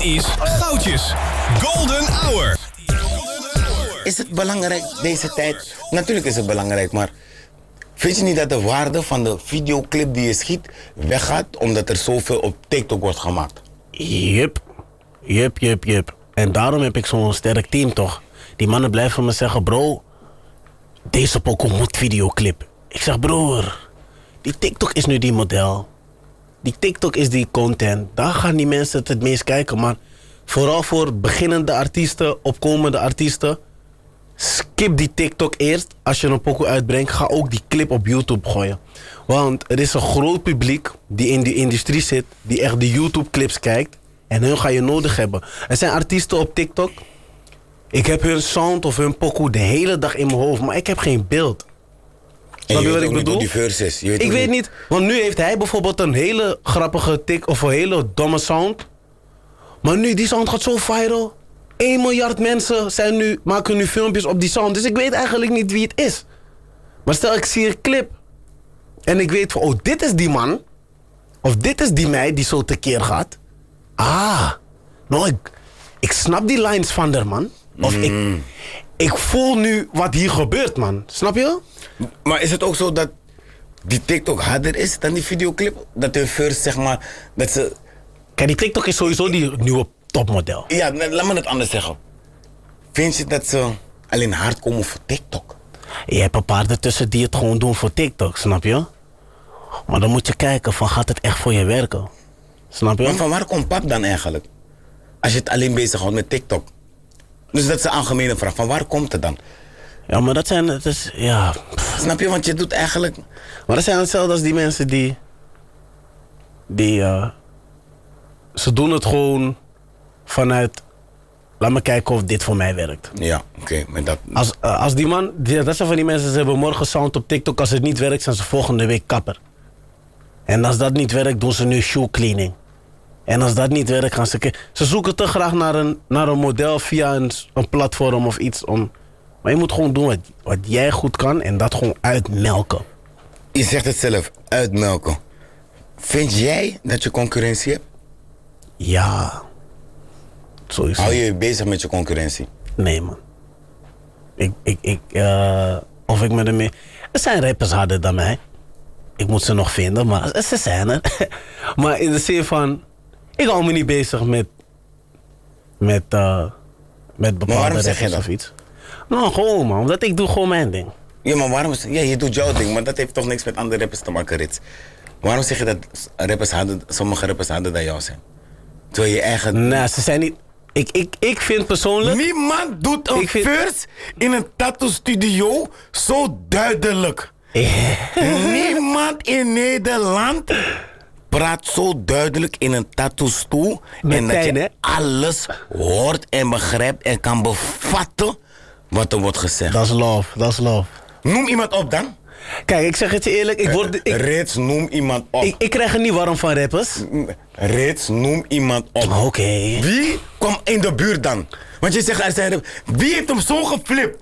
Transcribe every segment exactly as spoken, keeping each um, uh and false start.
is Goudjes Golden Hour. Is het belangrijk deze tijd? Natuurlijk is het belangrijk, maar vind je niet dat de waarde van de videoclip die je schiet weggaat omdat er zoveel op TikTok wordt gemaakt? Jup, jup, jup, jup. En daarom heb ik zo'n sterk team toch. Die mannen blijven me zeggen, bro, deze pokoe moet videoclip. Ik zeg, broer, die TikTok is nu die model. Die TikTok is die content. Daar gaan die mensen het het meest kijken. Maar vooral voor beginnende artiesten, opkomende artiesten, skip die TikTok eerst. Als je een pokoe uitbrengt, ga ook die clip op YouTube gooien. Want er is een groot publiek die in die industrie zit, die echt de YouTube clips kijkt. En hun ga je nodig hebben. Er zijn artiesten op TikTok. Ik heb hun sound of hun pokoe de hele dag in mijn hoofd, maar ik heb geen beeld. Snap je wat ik bedoel? Die verse is. Je weet ik weet niet. niet, want nu heeft hij bijvoorbeeld een hele grappige tik of een hele domme sound. Maar nu, die sound gaat zo viral. één miljard mensen zijn nu, maken nu filmpjes op die sound. Dus ik weet eigenlijk niet wie het is. Maar stel ik zie een clip. En ik weet van, oh, dit is die man. Of dit is die meid die zo tekeer gaat. Ah, nou, ik, ik snap die lines van haar, man. Of mm. ik, ik voel nu wat hier gebeurt, man. Snap je? Maar is het ook zo dat die TikTok harder is dan die videoclip? Dat de first, zeg maar, dat ze... Kijk, die TikTok is sowieso die nieuwe topmodel. Ja, laat me het anders zeggen. Vind je dat ze alleen hard komen voor TikTok? Je hebt een paar ertussen die het gewoon doen voor TikTok, snap je? Maar dan moet je kijken van, gaat het echt voor je werken? Snap je? Maar van waar komt pap dan eigenlijk? Als je het alleen bezighoudt met TikTok. Dus dat is een algemene vraag. Van waar komt het dan? Ja, maar dat zijn... Dat is, ja. Snap je? Want je doet eigenlijk... Maar dat zijn hetzelfde als die mensen die... Die... Uh, ze doen het gewoon vanuit... Laat me kijken of dit voor mij werkt. Ja, oké. Okay, maar dat... Als, uh, als die man... Die, dat zijn van die mensen, ze hebben morgen sound op TikTok. Als het niet werkt, zijn ze volgende week kapper. En als dat niet werkt, doen ze nu shoe cleaning. En als dat niet werkt, gaan ze... Ze zoeken te graag naar een, naar een model via een, een platform of iets om... Maar je moet gewoon doen wat, wat jij goed kan en dat gewoon uitmelken. Je zegt het zelf, uitmelken. Vind jij dat je concurrentie hebt? Ja. Sowieso. Hou je je bezig met je concurrentie? Nee, man. Ik, ik, ik, uh, of ik me ermee... Er zijn rappers harder dan mij. Ik moet ze nog vinden, maar ze zijn er. Maar in de zin van... Ik hou me niet bezig met... Met, uh, met bepaalde rappers of iets. Nou, gewoon, man. Omdat ik doe gewoon mijn ding. Ja, maar waarom... Ja, je doet jouw ding, maar dat heeft toch niks met andere rappers te maken, Rits. Waarom zeg je dat rappers harder, sommige rappers harder dan jou zijn? Terwijl je eigen... Nee, ze zijn niet... Ik, ik, ik vind persoonlijk... Niemand doet een vind... verse in een tattoo studio zo duidelijk. Niemand in Nederland praat zo duidelijk in een tattoo-stoel. En dat je alles hoort en begrijpt en kan bevatten wat er wordt gezegd. Dat is love, dat is love. Noem iemand op dan. Kijk, ik zeg het je eerlijk. Ik word, ik, Rits, noem iemand op. Ik, ik krijg er niet warm van rappers. Rits, noem iemand op. Oké. Okay. Wie kwam in de buurt dan? Want je zegt, er zijn wie heeft hem zo geflipt?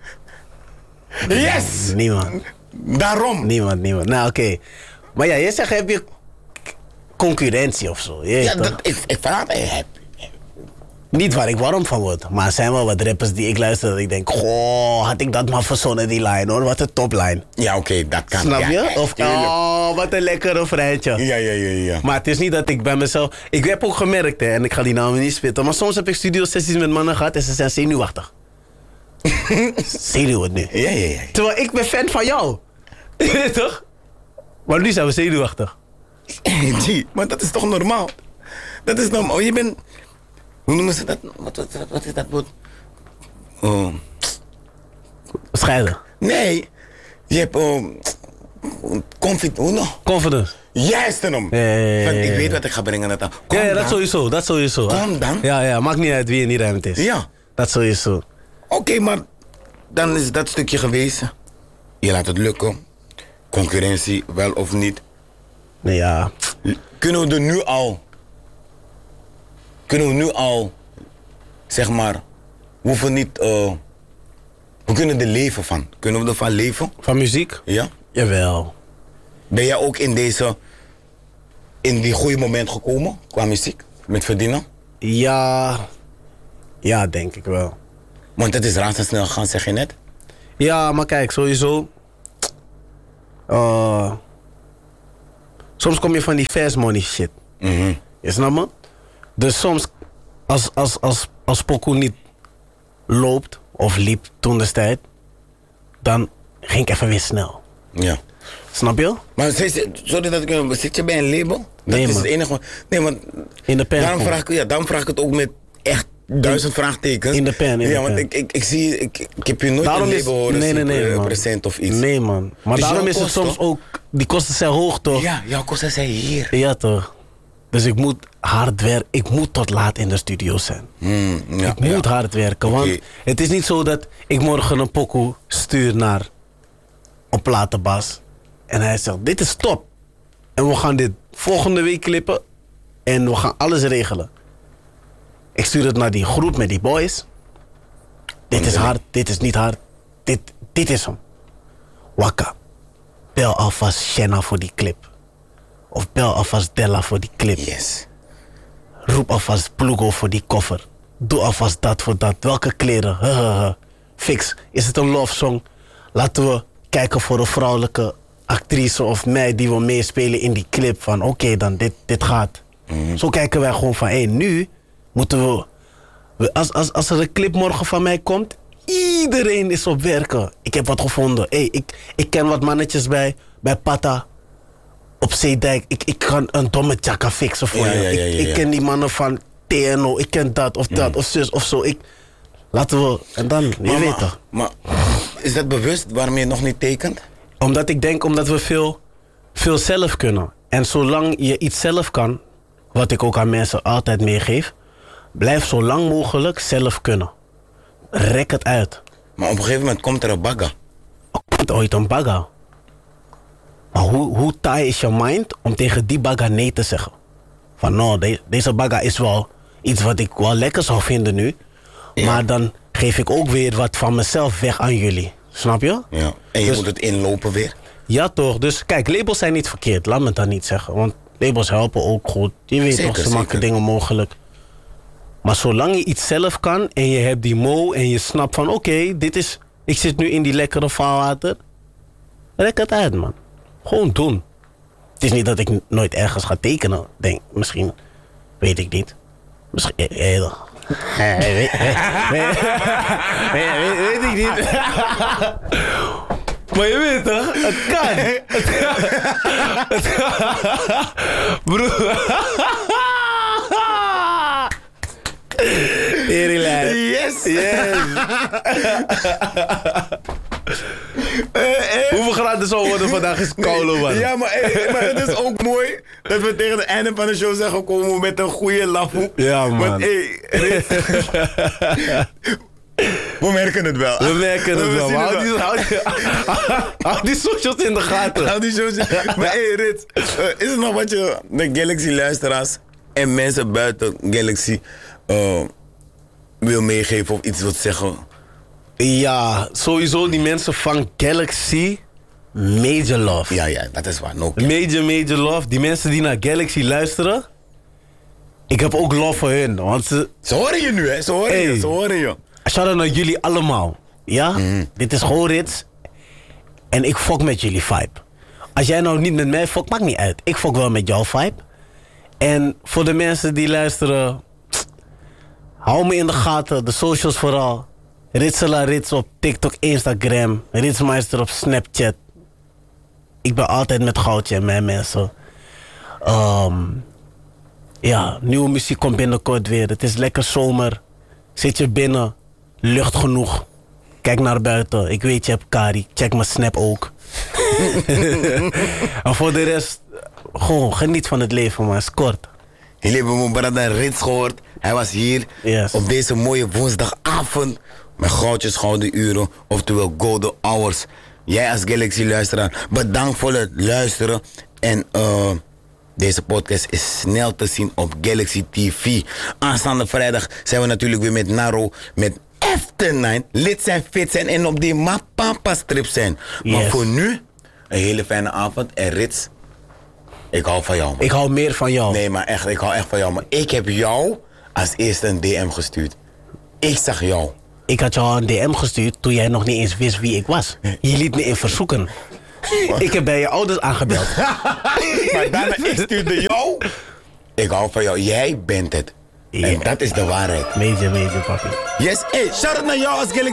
Yes! Niemand. Daarom. Niemand, niemand. Nou, oké. Okay. Maar ja, je zegt, heb je concurrentie of zo? Je ja, dat, ik, ik vraag me, heb niet waar ik warm van word. Maar er zijn wel wat rappers die ik luister dat ik denk... Goh, had ik dat maar verzonnen die line hoor. Wat een toplijn. Ja, oké, okay, dat kan. Snap je? Ja, of, oh, wat een lekkere refreintje. Ja, ja, ja, ja. Maar het is niet dat ik bij mezelf... Ik heb ook gemerkt, hè, en ik ga die namen niet spitten... maar soms heb ik studiosessies met mannen gehad en ze zijn zenuwachtig. Zenuwen nu. Ja, ja, ja. Terwijl ik ben fan van jou. Toch? Maar nu zijn we zenuwachtig. Gee, maar dat is toch normaal? Dat is normaal. Je bent... Hoe noemen ze dat? Wat, wat, wat is dat woord? Oh. Scheiden. Nee. Je hebt... Oh, confidence. Hoe nog? Confidence. Juist erom. Ja, ja, ja, ja. Ik weet wat ik ga brengen naar dat. Ja, ja, dat sowieso. Dat sowieso. Kom dan. Ja, ja. Maakt niet uit wie in die ruimte is. Ja. Dat sowieso. Oké, okay, maar... Dan is dat stukje geweest. Je laat het lukken. Concurrentie, wel of niet. Nee, ja. Kunnen we er nu al... Kunnen we nu al... Zeg maar... We hoeven niet... Uh, we kunnen er leven van. Kunnen we ervan leven? Van muziek? Ja. Jawel. Ben jij ook in deze... In die goede moment gekomen? Qua muziek? Met verdienen? Ja, ja, denk ik wel. Want het is razendsnel gegaan, zeg je net. Ja, maar kijk, sowieso. Uh, soms kom je van die fast money shit. Mm-hmm. Je snapt me? Dus soms, als, als, als, als pokoe niet loopt, of liep toen de tijd, dan ging ik even weer snel. Ja. Snap je? Maar zit, sorry dat ik... Zit je bij een label? Dat Nee, is man. het enige... Nee, want... In de pen. Daarom gewoon. vraag, ik, ja, daarom vraag ik het ook met echt duizend vraagtekens. In de pen, in ja, de want pen. Ik, ik, ik zie... Ik, ik heb je nooit Daarom een is, label horen nee, nee, nee, super, man. present of iets. Nee, man. Maar Dus daarom jouw is het kosten? soms ook... Die kosten zijn hoog, toch? Ja, jouw kosten zijn hier. Ja, toch? Dus ik moet hard werken. Ik moet tot laat in de studio zijn. Hmm, ja, ik moet ja. hard werken. Want Oké. het is niet zo dat ik morgen een pokoe stuur naar een platenbas. En hij zegt, dit is top. En we gaan dit volgende week klippen. En we gaan alles regelen. Ik stuur het naar die groep met die boys. Dit is hard, dit is niet hard. Dit, dit is hem. Wakka. Bel alvast Shenna voor die clip. Of bel alvast Della voor die clip. Yes. Roep alvast Plugo voor die koffer. Doe alvast dat voor dat. Welke kleren? Huh, huh, huh. Fix. Is het een love song? Laten we kijken voor een vrouwelijke actrice of mij die wil meespelen in die clip. Van oké okay, dan, dit, dit gaat. Mm-hmm. Zo kijken wij gewoon van, hé, hey, nu moeten we... we als, als, als er een clip morgen van mij komt, iedereen is op werken. Ik heb wat gevonden. Hey, ik, ik ken wat mannetjes bij, bij Pata. Op Zeedijk. Ik, ik kan een domme tjaka fixen voor Ja, je. ja, ja, ja, ik, ik ja. ken die mannen van T N O. Ik ken dat of dat Mm. of zus of zo. Ik, laten we... En dan, je Maar, weet maar, toch. maar is dat bewust waarom je nog niet tekent? Omdat ik denk, omdat we veel, veel zelf kunnen. En zolang je iets zelf kan, wat ik ook aan mensen altijd meegeef, blijf zo lang mogelijk zelf kunnen. Rek het uit. Maar op een gegeven moment komt er een bagga. Er komt ooit een bagga. Maar hoe, hoe taai is je mind om tegen die bagga nee te zeggen? Van nou, de, deze bagga is wel iets wat ik wel lekker zou vinden nu. Ja. Maar dan geef ik ook weer wat van mezelf weg aan jullie. Snap je? Ja. En je Dus- moet het inlopen weer. Ja toch, dus kijk, labels zijn niet verkeerd, laat me dat niet zeggen. Want labels helpen ook goed, je weet Zeker, toch, ze maken zeker. dingen mogelijk. Maar zolang je iets zelf kan en je hebt die mo en je snapt van oké, okay, dit is, ik zit nu in die lekkere vaarwater. Rek het uit man, gewoon doen. Het is niet dat ik n- nooit ergens ga tekenen, denk misschien, weet ik niet. Misschien, eh, eh, eh, weet, weet, weet, weet, weet, weet ik niet. Maar je weet toch, het kan. Het kan. Het kan. Broer. Teringlijf. Yes! Yes. Hoeveel graden zou worden vandaag is koude man? Ja, maar, eh, maar het is ook mooi dat we tegen het einde van de show zijn gekomen met een goede lafoe. Ja, man. Want, hey, Rits, we merken het wel. We merken het We wel. zien Maar het hou die, hou, die, hou die socials in de gaten. Hou die show. Maar hey, Rits, uh, is er nog wat je de Galaxy-luisteraars en mensen buiten Galaxy uh, wil meegeven of iets wilt zeggen? Ja, sowieso die mensen van Galaxy, major love. Ja, ja, dat is waar. No. Major, major love. Die mensen die naar Galaxy luisteren, ik heb ook love voor hun. Want ze, Ze horen je nu, hè? Ze horen Hey. je, ze horen je. shout-out naar jullie allemaal. Ja? Mhm. Dit is gewoon Rits. En ik fok met jullie vibe. Als jij nou niet met mij fokt, maakt niet uit. Ik fok wel met jouw vibe. En voor de mensen die luisteren, hou me in de gaten. De socials vooral. Ritsela Rits op TikTok, Instagram. Ritsmeister op Snapchat. Ik ben altijd met goudje en mijn mensen. Ehm, ja, nieuwe muziek komt binnenkort weer. Het is lekker zomer. Zit je binnen, lucht genoeg. Kijk naar buiten. Ik weet je hebt Kari. Check mijn Snap ook. En voor de rest, gewoon geniet van het leven, man. Het is kort. Jullie hebben mijn brother Rits gehoord. Hij was hier Yes. op deze mooie woensdagavond. Met goudjes, gouden uren. Oftewel golden hours. Jij als Galaxy-luisteraar, bedankt voor het luisteren. En uh, deze podcast is snel te zien op Galaxy T V. Aanstaande vrijdag zijn we natuurlijk weer met Naro. Met After Nine. Lid zijn, fit zijn en op die Mapampa strip zijn. Maar Yes. voor nu, een hele fijne avond. En Rits, ik hou van jou, man. Ik hou meer van jou. Nee, maar echt, ik hou echt van jou. Maar ik heb jou als eerste een D M gestuurd. Ik zag jou. Ik had jou een D M gestuurd toen jij nog niet eens wist wie ik was. Je liet me in verzoeken. Ik heb bij je ouders aangebeld. Maar daarna, ik stuurde jou. Ik hou van jou. Jij bent het. Ja. En dat is de waarheid. Major, major, papi. Yes, hey, shout out naar jou als Galaxy